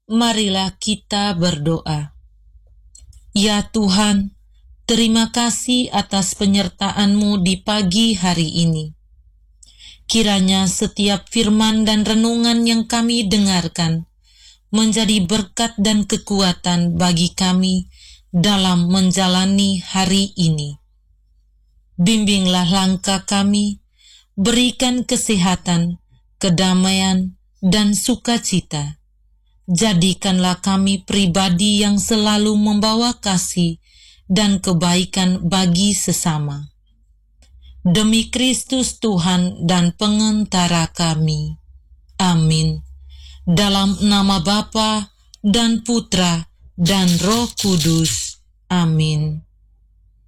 Marilah kita berdoa. Ya Tuhan, terima kasih atas penyertaan-Mu di pagi hari ini. Kiranya setiap firman dan renungan yang kami dengarkan menjadi berkat dan kekuatan bagi kami dalam menjalani hari ini. Bimbinglah langkah kami, berikan kesehatan, kedamaian, dan sukacita. Jadikanlah kami pribadi yang selalu membawa kasih dan kebaikan bagi sesama. Demi Kristus Tuhan dan Pengantara kami. Amin. Dalam nama Bapa dan Putra dan Roh Kudus. Amin.